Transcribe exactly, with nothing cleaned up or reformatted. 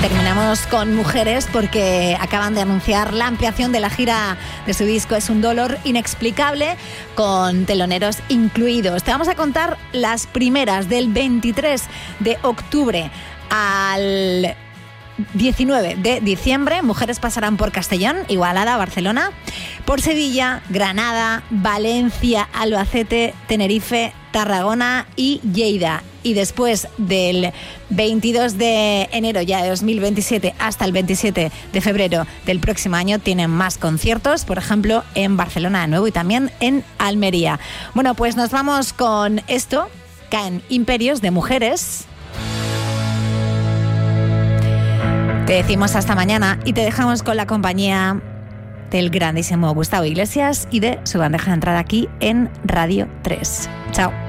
terminamos con mujeres porque acaban de anunciar la ampliación de la gira de su disco Es un dolor inexplicable, con teloneros incluidos. Te vamos a contar las primeras del veintitrés de octubre al diecinueve de diciembre. Mujeres pasarán por Castellón, Igualada, Barcelona, por Sevilla, Granada, Valencia, Albacete, Tenerife, Tarragona y Lleida. Y después del veintidós de enero ya de dos mil veintisiete hasta el veintisiete de febrero del próximo año tienen más conciertos, por ejemplo en Barcelona de nuevo y también en Almería. Bueno, pues nos vamos con esto. Caen imperios de mujeres. Te decimos hasta mañana y te dejamos con la compañía del grandísimo Gustavo Iglesias y de su bandeja de entrada aquí en Radio tres. Chao.